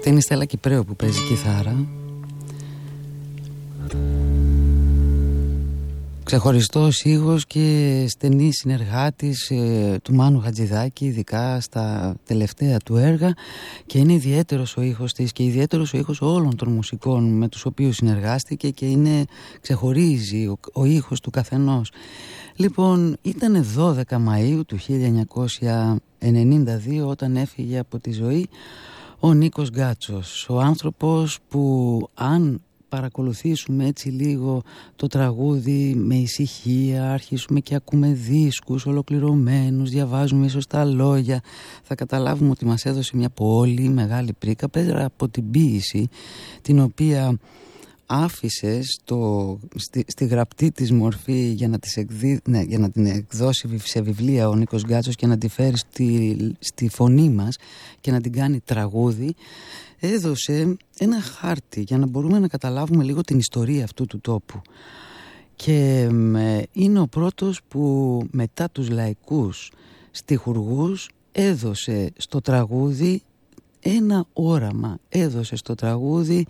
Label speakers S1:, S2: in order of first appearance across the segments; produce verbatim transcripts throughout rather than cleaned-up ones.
S1: Αυτή είναι η Στέλλα Κυπρέου που παίζει κιθάρα. Ξεχωριστός ήχος και στενή συνεργάτης ε, του Μάνου Χατζηδάκη, ειδικά στα τελευταία του έργα, και είναι ιδιαίτερος ο ήχος της και ιδιαίτερος ο ήχος όλων των μουσικών με τους οποίους συνεργάστηκε και είναι, ξεχωρίζει ο, ο ήχος του καθενός. Λοιπόν, ήταν δώδεκα Μαΐου του χίλια εννιακόσια ενενήντα δύο όταν έφυγε από τη ζωή ο Νίκος Γκάτσος, ο άνθρωπος που, αν παρακολουθήσουμε έτσι λίγο το τραγούδι με ησυχία, αρχίσουμε και ακούμε δίσκους ολοκληρωμένους, διαβάζουμε ίσως τα λόγια, θα καταλάβουμε ότι μας έδωσε μια πολύ μεγάλη πρίκα, πέρα από την ποίηση την οποία άφησε στο, στη, στη γραπτή της μορφή για να, τις εκδί, ναι, για να την εκδώσει σε βιβλία ο Νίκος Γκάτσος και να τη φέρει στη, στη φωνή μας και να την κάνει τραγούδι. Έδωσε ένα χάρτη για να μπορούμε να καταλάβουμε λίγο την ιστορία αυτού του τόπου. Και ε, είναι ο πρώτος που μετά τους λαϊκούς στιχουργούς έδωσε στο τραγούδι ένα όραμα, έδωσε στο τραγούδι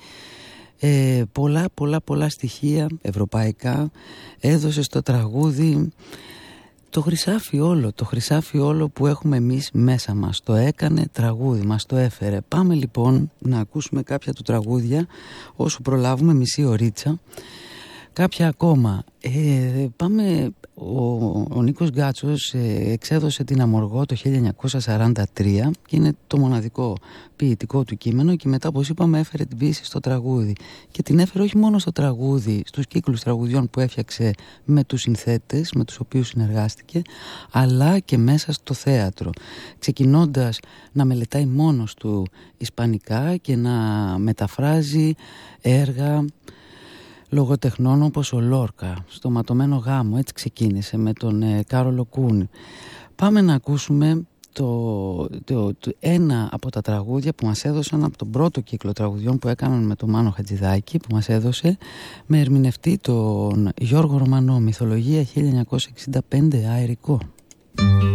S1: ε, πολλά πολλά πολλά στοιχεία ευρωπαϊκά, έδωσε στο τραγούδι το χρυσάφι όλο, το χρυσάφι όλο που έχουμε εμείς μέσα μας. Το έκανε τραγούδι, μας το έφερε. Πάμε λοιπόν να ακούσουμε κάποια του τραγούδια όσο προλάβουμε, μισή ωρίτσα. Κάποια ακόμα. Ε, πάμε, ο, ο Νίκος Γκάτσος ε, εξέδωσε την Αμοργό το χίλια εννιακόσια σαράντα τρία και είναι το μοναδικό ποιητικό του κείμενο, και μετά, όπως είπαμε, έφερε την ποίηση στο τραγούδι, και την έφερε όχι μόνο στο τραγούδι, στους κύκλους τραγουδιών που έφτιαξε με τους συνθέτες με τους οποίους συνεργάστηκε, αλλά και μέσα στο θέατρο, ξεκινώντας να μελετάει μόνος του ισπανικά και να μεταφράζει έργα λογοτεχνών όπως ο Λόρκα, στο Ματωμένο Γάμο, έτσι ξεκίνησε με τον ε, Κάρολο Κούνι. Πάμε να ακούσουμε το, το, το, ένα από τα τραγούδια που μας έδωσαν από τον πρώτο κύκλο τραγουδιών που έκαναν με τον Μάνο Χατζηδάκη, που μας έδωσε με ερμηνευτή τον Γιώργο Ρωμανό, Μυθολογία χίλια εννιακόσια εξήντα πέντε, Αερικό.